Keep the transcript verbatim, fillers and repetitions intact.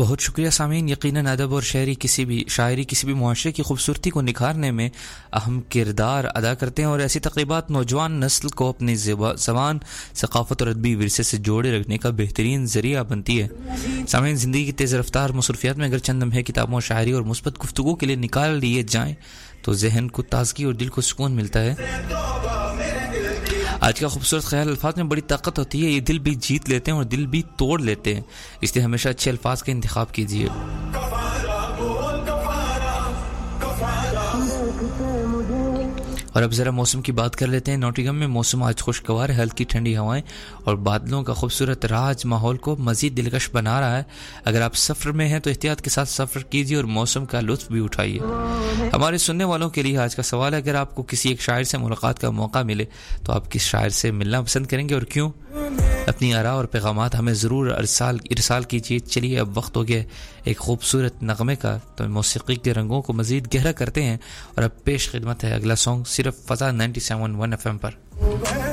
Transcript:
بہت شکریہ سامعین. یقیناً ادب اور شاعری کسی بھی شاعری کسی بھی معاشرے کی خوبصورتی کو نکھارنے میں اہم کردار ادا کرتے ہیں، اور ایسی تقریبات نوجوان نسل کو اپنی زبان، ثقافت اور ادبی ورثے سے جوڑے رکھنے کا بہترین ذریعہ بنتی ہے. سامعین، زندگی کی تیز رفتار مصروفیات میں اگر چند لمحے کتابوں، شاعری اور مثبت گفتگو کے لیے نکال لیے جائیں تو ذہن کو تازگی اور دل کو سکون ملتا ہے. آج کا خوبصورت خیال: الفاظ میں بڑی طاقت ہوتی ہے، یہ دل بھی جیت لیتے ہیں اور دل بھی توڑ لیتے ہیں، اس لیے ہمیشہ اچھے الفاظ کا انتخاب کیجیے. اور اب ذرا موسم کی بات کر لیتے ہیں. نوٹنگھم میں موسم آج خوشگوار ہے، ہلکی ٹھنڈی ہوائیں اور بادلوں کا خوبصورت راج ماحول کو مزید دلکش بنا رہا ہے. اگر آپ سفر میں ہیں تو احتیاط کے ساتھ سفر کیجیے اور موسم کا لطف بھی اٹھائیے. ہمارے سننے والوں کے لیے آج کا سوال ہے: اگر آپ کو کسی ایک شاعر سے ملاقات کا موقع ملے تو آپ کس شاعر سے ملنا پسند کریں گے اور کیوں؟ اپنی آراء اور پیغامات ہمیں ضرور ارسال ارسال کیجیے. چلیے اب وقت ہو گیا ایک خوبصورت نغمے کا، تو موسیقی کے رنگوں کو مزید گہرا کرتے ہیں اور اب پیش خدمت ہے اگلا سانگ صرف فضا ninety seven one F M پر.